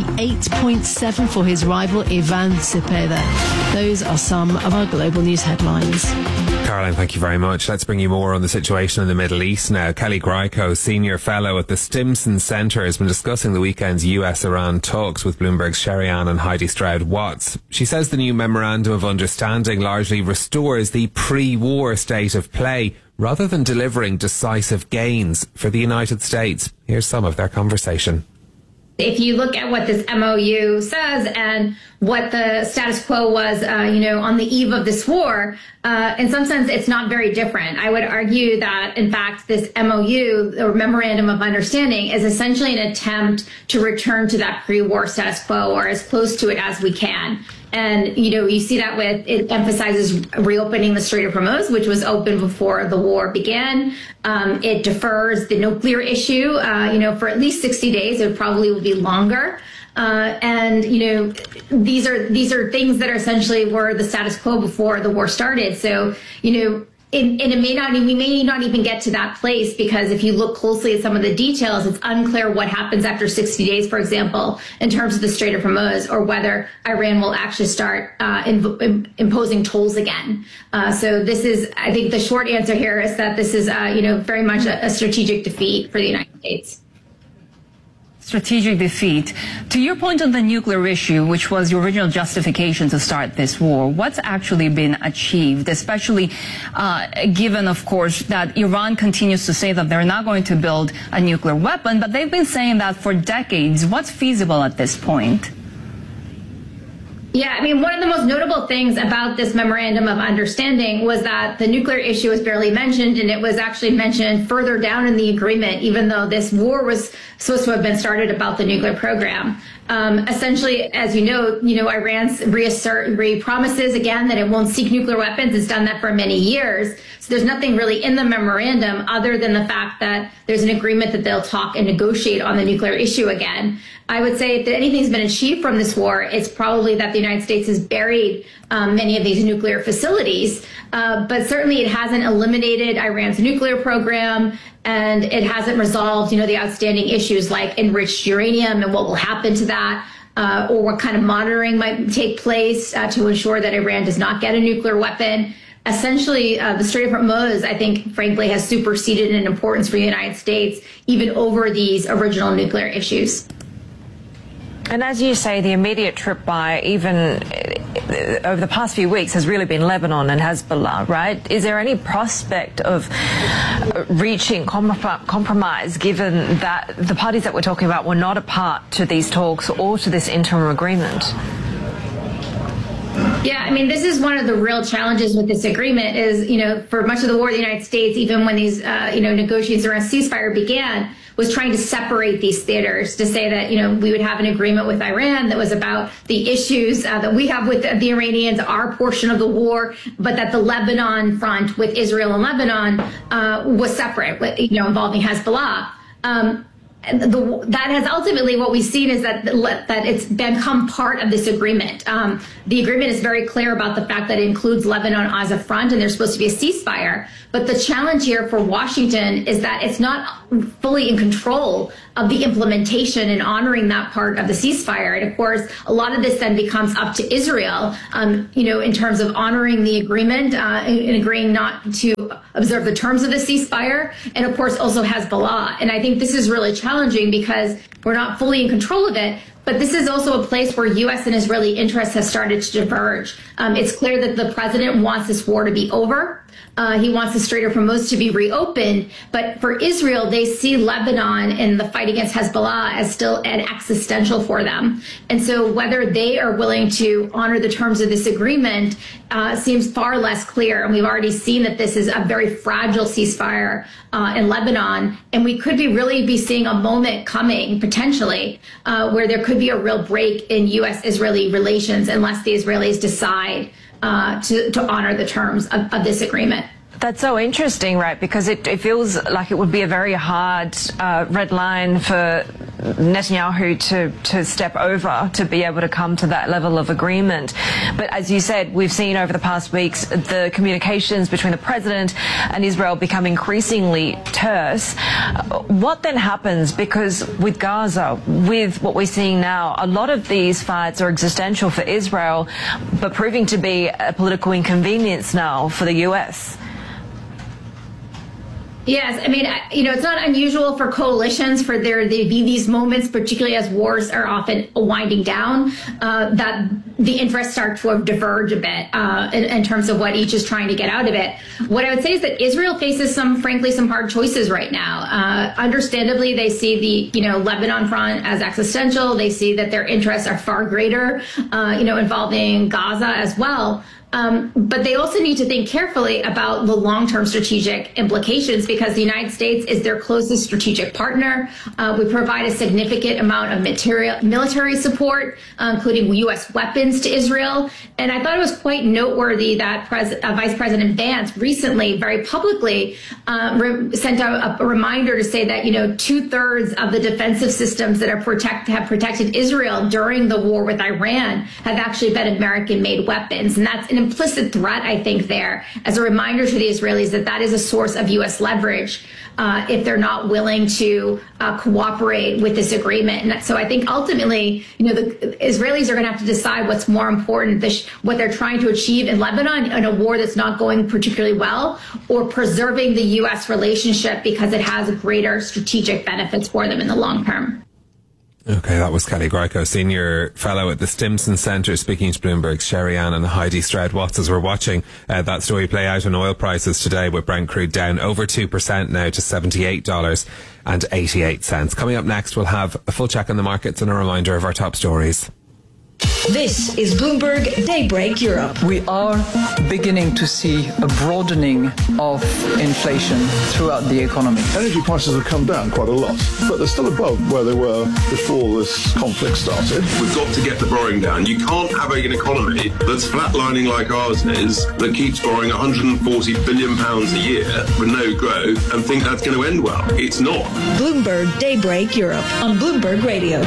48.7% for his rival Ivan Cepeda. Those are some of our global news headlines. Caroline, thank you very much. Let's bring you more on the situation in the Middle East now. Kelly Gryko, Senior Fellow at the Stimson Centre, has been discussing the weekend's US-Iran talks with Bloomberg's Sherry-Ann and Heidi Stroud-Watts. She says the new Memorandum of Understanding largely restores the pre-war state of play rather than delivering decisive gains for the United States. Here's some of their conversation. If you look at what this MOU says and what the status quo was, on the eve of this war, in some sense, it's not very different. I would argue that, in fact, this MOU, or Memorandum of Understanding, is essentially an attempt to return to that pre-war status quo, or as close to it as we can. And, you see that it emphasizes reopening the Strait of Hormuz, which was open before the war began. It defers the nuclear issue, for at least 60 days. It probably will be longer. These are things that are essentially were the status quo before the war started. So, we may not even get to that place, because if you look closely at some of the details, it's unclear what happens after 60 days, for example, in terms of the Strait of Hormuz, or whether Iran will actually start imposing tolls again. So this is, I think the short answer here is that this is, very much a strategic defeat for the United States. Strategic defeat. To your point on the nuclear issue, which was your original justification to start this war, what's actually been achieved, especially given, of course, that Iran continues to say that they're not going to build a nuclear weapon, but they've been saying that for decades. What's feasible at this point? Yeah, one of the most notable things about this Memorandum of Understanding was that the nuclear issue was barely mentioned, and it was actually mentioned further down in the agreement, even though this war was supposed to have been started about the nuclear program. Essentially, as you know, Iran's promises again that it won't seek nuclear weapons. It's done that for many years. So there's nothing really in the memorandum other than the fact that there's an agreement that they'll talk and negotiate on the nuclear issue again. I would say if anything's been achieved from this war, it's probably that the United States has buried many of these nuclear facilities. But certainly it hasn't eliminated Iran's nuclear program, and it hasn't resolved, the outstanding issues like enriched uranium and what will happen to that, or what kind of monitoring might take place to ensure that Iran does not get a nuclear weapon. essentially the Strait of Hormuz, I think, frankly, has superseded in importance for the United States, even over these original nuclear issues. And as you say, the immediate trip by, even over the past few weeks, has really been Lebanon and Hezbollah, right? Is there any prospect of reaching compromise, given that the parties that we're talking about were not a part to these talks or to this interim agreement? Yeah, I mean, this is one of the real challenges with this agreement is, for much of the war, the United States, even when these, negotiations around ceasefire began, was trying to separate these theaters to say that, we would have an agreement with Iran that was about the issues that we have with the Iranians, our portion of the war, but that the Lebanon front with Israel and Lebanon was separate, involving Hezbollah. That has ultimately, what we've seen is that it's become part of this agreement. The agreement is very clear about the fact that it includes Lebanon as a front, and there's supposed to be a ceasefire. But the challenge here for Washington is that it's not fully in control of the implementation and honoring that part of the ceasefire. And of course, a lot of this then becomes up to Israel, in terms of honoring the agreement and agreeing not to observe the terms of the ceasefire, and of course also Hezbollah. And I think this is really challenging because we're not fully in control of it. But this is also a place where U.S. and Israeli interests have started to diverge. It's clear that the president wants this war to be over. He wants the Strait of Hormuz to be reopened. But for Israel, they see Lebanon and the fight against Hezbollah as still an existential for them. And so whether they are willing to honor the terms of this agreement seems far less clear. And we've already seen that this is a very fragile ceasefire in Lebanon. And we could really be seeing a moment coming, potentially, where there could be a real break in U.S.-Israeli relations unless the Israelis decide to honor the terms of this agreement. That's so interesting, right? Because it feels like it would be a very hard red line for Netanyahu to step over to be able to come to that level of agreement. But as you said, we've seen over the past weeks the communications between the president and Israel become increasingly terse. What then happens? Because with Gaza, with what we're seeing now, a lot of these fights are existential for Israel, but proving to be a political inconvenience now for the U.S. Yes, I mean, it's not unusual for coalitions for there to be these moments, particularly as wars are often winding down, that the interests start to diverge a bit in terms of what each is trying to get out of it. What I would say is that Israel faces some hard choices right now. Understandably, they see the Lebanon front as existential. They see that their interests are far greater, involving Gaza as well. But they also need to think carefully about the long-term strategic implications because the United States is their closest strategic partner. We provide a significant amount of military support, including U.S. weapons to Israel. And I thought it was quite noteworthy that Vice President Vance recently, very publicly, sent out a reminder to say that, 2/3 of the defensive systems that have protected Israel during the war with Iran have actually been American-made weapons. And that's an implicit threat, I think, there as a reminder to the Israelis that is a source of U.S. leverage if they're not willing to cooperate with this agreement. And so I think ultimately, the Israelis are going to have to decide what's more important, what they're trying to achieve in Lebanon in a war that's not going particularly well, or preserving the U.S. relationship because it has greater strategic benefits for them in the long term. Okay, that was Kelly Greco, Senior Fellow at the Stimson Centre, speaking to Bloomberg's Sherry Ann and Heidi Stroud-Watts as we're watching that story play out on oil prices today, with Brent crude down over 2% now to $78.88. Coming up next, we'll have a full check on the markets and a reminder of our top stories. This is Bloomberg Daybreak Europe. We are beginning to see a broadening of inflation throughout the economy. Energy prices have come down quite a lot, but they're still above where they were before this conflict started. We've got to get the borrowing down. You can't have an economy that's flatlining like ours is, that keeps borrowing £140 billion a year with no growth and think that's going to end well. It's not. Bloomberg Daybreak Europe on Bloomberg Radio.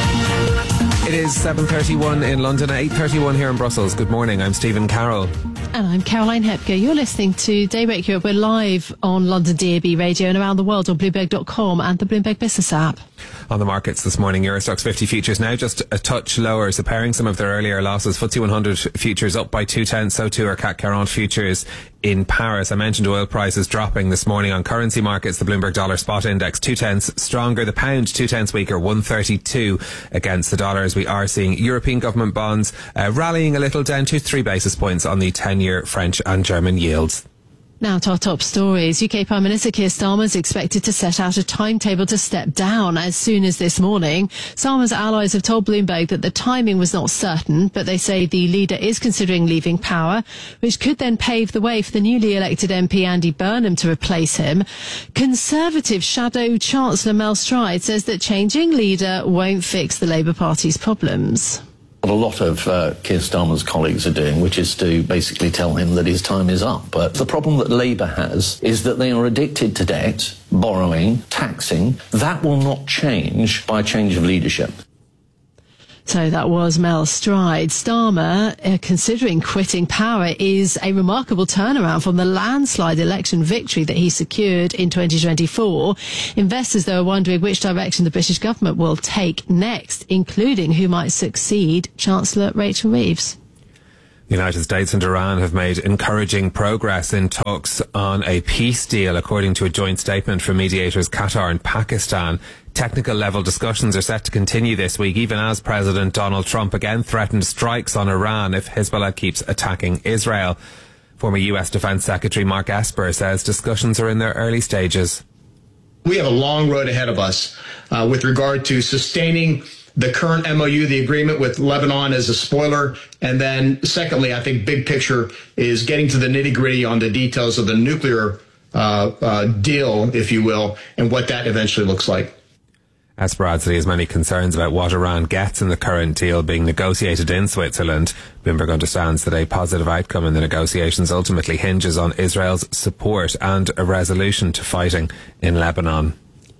It is 7:31 in London, 8:31 here in Brussels. Good morning, I'm Stephen Carroll. And I'm Caroline Hepker. You're listening to Daybreak Europe. We're live on London DAB radio and around the world on Bloomberg.com and the Bloomberg Business app. On the markets this morning, Eurostoxx 50 futures now just a touch lower, so pairing some of their earlier losses. FTSE 100 futures up by 2/10, so too are CAC 40 futures in Paris. I mentioned oil prices dropping this morning. On currency markets, the Bloomberg dollar spot index 0.2 stronger, the pound 0.2 weaker, 132 against the dollar, as we are seeing European government bonds rallying a little, down to 3 basis points on the 10-year French and German yields. Now to our top stories. UK Prime Minister Keir Starmer is expected to set out a timetable to step down as soon as this morning. Starmer's allies have told Bloomberg that the timing was not certain, but they say the leader is considering leaving power, which could then pave the way for the newly elected MP Andy Burnham to replace him. Conservative Shadow Chancellor Mel Stride says that changing leader won't fix the Labour Party's problems. What a lot of Keir Starmer's colleagues are doing, which is to basically tell him that his time is up. But the problem that Labour has is that they are addicted to debt, borrowing, taxing. That will not change by a change of leadership. So that was Mel Stride. Starmer, considering quitting power, is a remarkable turnaround from the landslide election victory that he secured in 2024. Investors, though, are wondering which direction the British government will take next, including who might succeed Chancellor Rachel Reeves. The United States and Iran have made encouraging progress in talks on a peace deal, according to a joint statement from mediators Qatar and Pakistan. Technical level discussions are set to continue this week, even as President Donald Trump again threatened strikes on Iran if Hezbollah keeps attacking Israel. Former US Defense Secretary Mark Esper says discussions are in their early stages. We have a long road ahead of us with regard to sustaining the current MOU, the agreement with Lebanon, as a spoiler. And then secondly, I think big picture is getting to the nitty gritty on the details of the nuclear deal, if you will, and what that eventually looks like. Esper adds that he has many concerns about what Iran gets in the current deal being negotiated in Switzerland. Bloomberg understands that a positive outcome in the negotiations ultimately hinges on Israel's support and a resolution to fighting in Lebanon.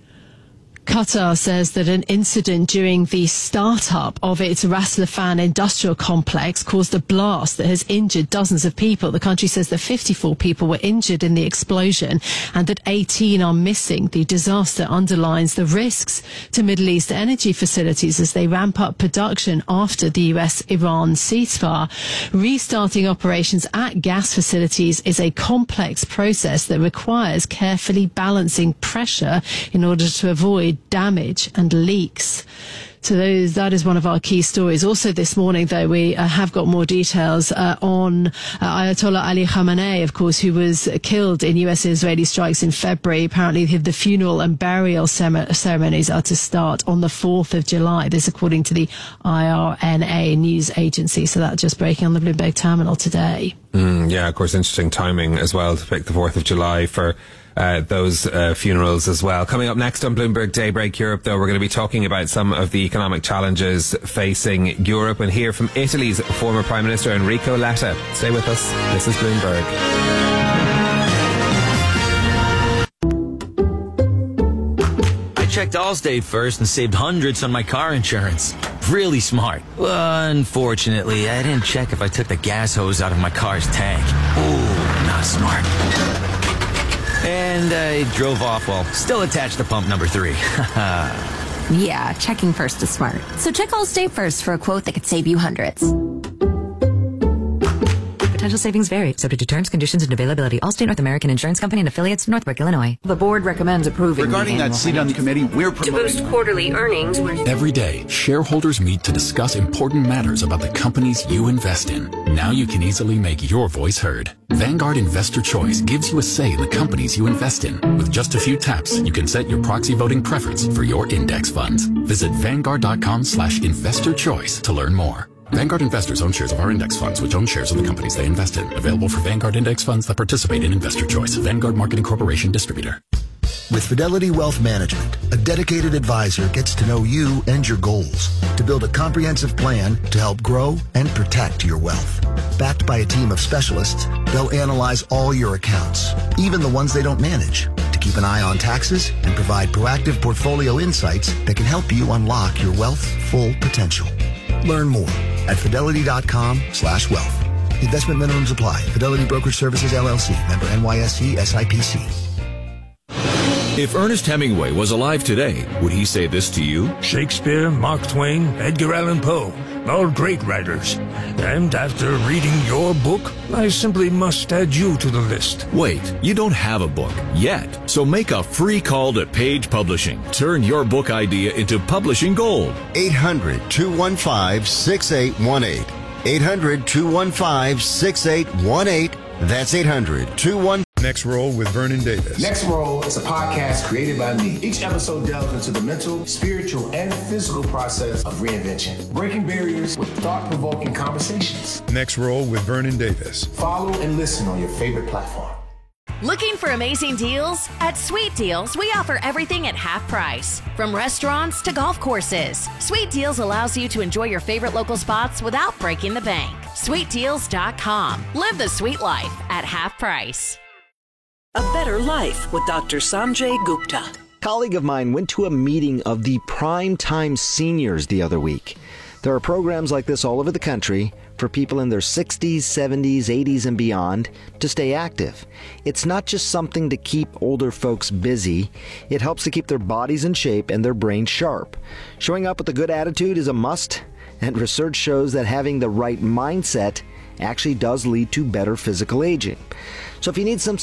Qatar says that an incident during the startup of its Ras Laffan industrial complex caused a blast that has injured dozens of people. The country says that 54 people were injured in the explosion and that 18 are missing. The disaster underlines the risks to Middle East energy facilities as they ramp up production after the US-Iran ceasefire. Restarting operations at gas facilities is a complex process that requires carefully balancing pressure in order to avoid damage and leaks. So that is one of our key stories. Also this morning, though, we have got more details on Ayatollah Ali Khamenei, of course, who was killed in US-Israeli strikes in February. Apparently, the funeral and burial ceremonies are to start on the 4th of July. This according to the IRNA news agency. So that's just breaking on the Bloomberg terminal today. Yeah, of course, interesting timing as well to pick the 4th of July for those funerals as well. Coming up next on Bloomberg Daybreak Europe, though, we're going to be talking about some of the economic challenges facing Europe and hear from Italy's former Prime Minister Enrico Letta. Stay with us. This is Bloomberg. I checked Allstate first and saved hundreds on my car insurance. Really smart. Unfortunately, I didn't check if I took the gas hose out of my car's tank. Ooh, not smart. And I drove off while still attached to pump number 3. Yeah, checking first is smart. So check Allstate first for a quote that could save you hundreds. Potential savings vary, subject to terms, conditions, and availability. Allstate North American Insurance Company and affiliates, Northbrook, Illinois. The board recommends approving. Regarding that seat on the committee, we're promoting. To boost quarterly earnings. Every day, shareholders meet to discuss important matters about the companies you invest in. Now you can easily make your voice heard. Vanguard Investor Choice gives you a say in the companies you invest in. With just a few taps, you can set your proxy voting preference for your index funds. Visit Vanguard.com/investor choice to learn more. Vanguard investors own shares of our index funds, which own shares of the companies they invest in. Available for Vanguard index funds that participate in Investor Choice. Vanguard Marketing Corporation Distributor. With Fidelity Wealth Management, a dedicated advisor gets to know you and your goals to build a comprehensive plan to help grow and protect your wealth. Backed by a team of specialists, they'll analyze all your accounts, even the ones they don't manage, to keep an eye on taxes and provide proactive portfolio insights that can help you unlock your wealth's full potential. Learn more at fidelity.com/wealth. Investment minimums apply. Fidelity Brokerage Services, LLC. Member NYSE SIPC. If Ernest Hemingway was alive today, would he say this to you? Shakespeare, Mark Twain, Edgar Allan Poe, all great writers. And after reading your book, I simply must add you to the list. Wait, you don't have a book yet. So make a free call to Page Publishing. Turn your book idea into publishing gold. 800-215-6818. 800-215-6818. That's 800-215. Next Roll with Vernon Davis. Next Roll is a podcast created by me. Each episode delves into the mental, spiritual, and physical process of reinvention, breaking barriers with thought-provoking conversations. Next Roll with Vernon Davis. Follow and listen on your favorite platform. Looking for amazing deals? At Sweet Deals, we offer everything at half price. From restaurants to golf courses, Sweet Deals allows you to enjoy your favorite local spots without breaking the bank. SweetDeals.com. Live the sweet life at half price. A Better Life with Dr. Sanjay Gupta. A colleague of mine went to a meeting of the Prime Time Seniors the other week. There are programs like this all over the country for people in their 60s, 70s, 80s, and beyond to stay active. It's not just something to keep older folks busy. It helps to keep their bodies in shape and their brains sharp. Showing up with a good attitude is a must, and research shows that having the right mindset actually does lead to better physical aging. So if you need some